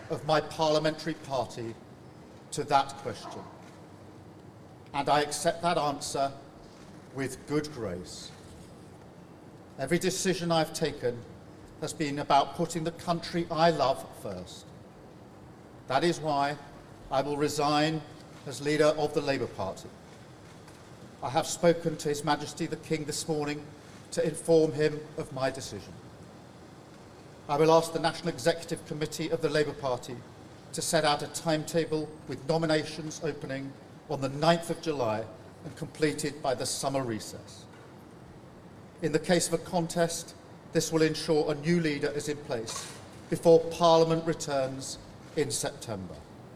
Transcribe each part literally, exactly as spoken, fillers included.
of my parliamentary party to that question. And I accept that answer with good grace. Every decision I've taken has been about putting the country I love first. That is why I will resign as leader of the Labour Party. I have spoken to His Majesty the King this morning to inform him of my decision. I will ask the National Executive Committee of the Labour Party to set out a timetable with nominations opening on the ninth of July and completed by the summer recess. In the case of a contest, this will ensure a new leader is in place before Parliament returns in September.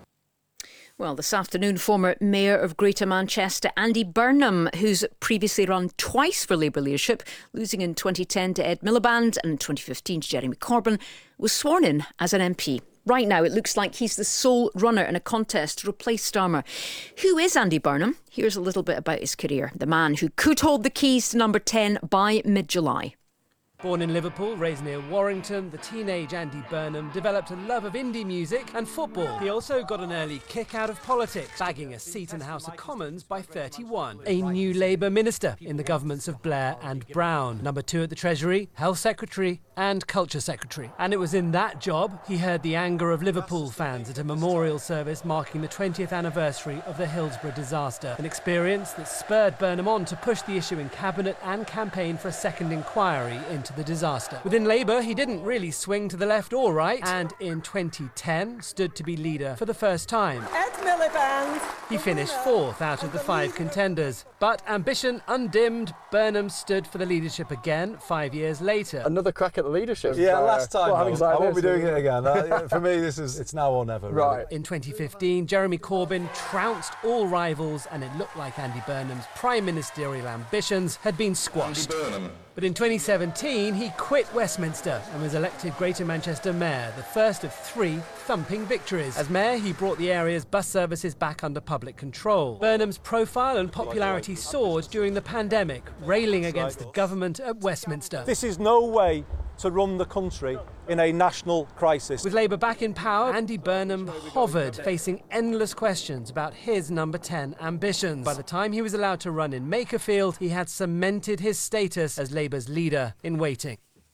Well, this afternoon, former Mayor of Greater Manchester, Andy Burnham, who's previously run twice for Labour leadership, losing in twenty ten to Ed Miliband and in twenty fifteen to Jeremy Corbyn, was sworn in as an M P. Right now, it looks like he's the sole runner in a contest to replace Starmer. Who is Andy Burnham? Here's a little bit about his career. The man who could hold the keys to number ten by mid-July. Born in Liverpool, raised near Warrington, the teenage Andy Burnham developed a love of indie music and football. He also got an early kick out of politics, bagging a seat in the House of Commons by thirty-one. A new Labour minister in the governments of Blair and Brown. Number two at the Treasury, Health Secretary and Culture Secretary. And it was in that job he heard the anger of Liverpool fans at a memorial service marking the twentieth anniversary of the Hillsborough disaster. An experience that spurred Burnham on to push the issue in Cabinet and campaign for a second inquiry into the disaster. Within Labour, he didn't really swing to the left or right, and in twenty ten stood to be leader for the first time. Ed Miliband. He finished fourth out of the five contenders. But ambition undimmed, Burnham stood for the leadership again five years later. Another crack at the leadership. Yeah, uh, last time. Well, I, like I won't this, be doing it again. Uh, for me, this is it's now or never. Really. Right. In twenty fifteen, Jeremy Corbyn trounced all rivals, and it looked like Andy Burnham's prime ministerial ambitions had been squashed. But in twenty seventeen, he quit Westminster and was elected Greater Manchester Mayor, the first of three thumping victories. As Mayor, he brought the area's bus services back under public control. Burnham's profile and popularity soared during the pandemic, railing against the government at Westminster. This is no way to run the country in a national crisis. With Labour back in power, Andy Burnham hovered, facing endless questions about his number ten ambitions. By the time he was allowed to run in Makerfield, he had cemented his status as Labour's leader in waiting.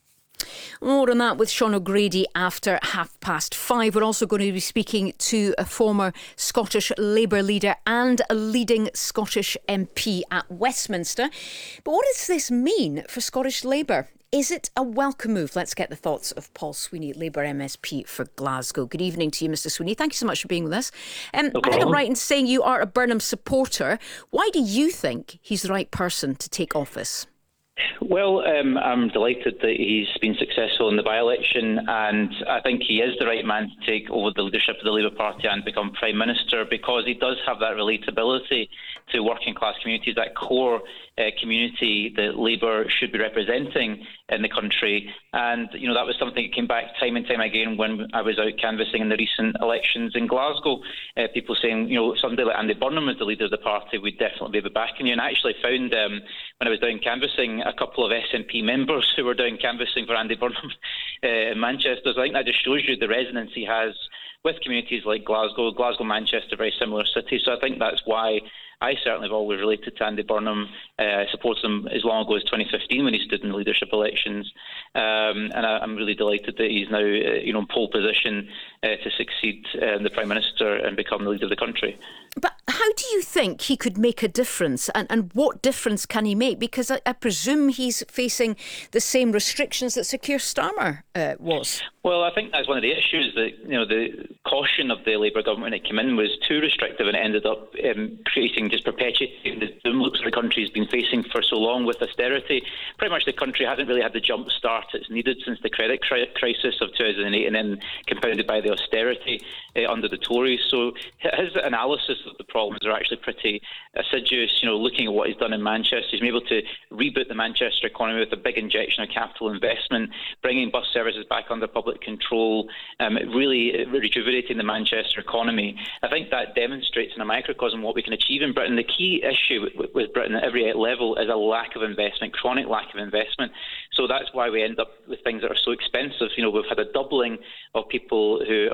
More on that with Sean O'Grady after half past five. We're also going to be speaking to a former Scottish Labour leader and a leading Scottish M P at Westminster. But what does this mean for Scottish Labour? Is it a welcome move? Let's get the thoughts of Paul Sweeney, Labour M S P for Glasgow. Good evening to you, Mr Sweeney. Thank you so much for being with us. Um, no I think I'm right in saying you are a Burnham supporter. Why do you think he's the right person to take office? Well, um, I'm delighted that he's been successful in the by-election, and I think he is the right man to take over the leadership of the Labour Party and become Prime Minister, because he does have that relatability to working class communities, that core uh, community that Labour should be representing in the country. And, you know, that was something that came back time and time again when I was out canvassing in the recent elections in Glasgow. Uh, people saying, you know, somebody like Andy Burnham as the leader of the party would definitely be backing you. And I actually found, um, when I was down canvassing, a couple of S N P members who were down canvassing for Andy Burnham uh, in Manchester. So I think that just shows you the resonance he has with communities like Glasgow. Glasgow, Manchester, very similar cities. So I think that's why I certainly have always related to Andy Burnham. Uh, I supported him as long ago as twenty fifteen when he stood in the leadership elections, um, and I, I'm really delighted that he's now, uh, you know, in pole position uh, to succeed uh, the Prime Minister and become the leader of the country. But how do you think he could make a difference, and, and what difference can he make? Because I, I presume he's facing the same restrictions that Sir Keir Starmer uh, was. Well, I think that's one of the issues, that, you know, the caution of the Labour government when it came in was too restrictive, and it ended up um, creating, just perpetuating the doom loops the country's been facing for so long with austerity. Pretty much the country hasn't really had the jump start it's needed since the credit cri- crisis of two thousand eight, and then compounded by the austerity uh, under the Tories. So his analysis of the problems are actually pretty assiduous, you know, looking at what he's done in Manchester. He's been able to reboot the Manchester economy with a big injection of capital investment, bringing bus services back under public control, um, really rejuvenating the Manchester economy. I think that demonstrates in a microcosm what we can achieve in Britain. The key issue with, with Britain at every level is a lack of investment, chronic lack of investment. So that's why we end up with things that are so expensive. You know, we've had a doubling of people who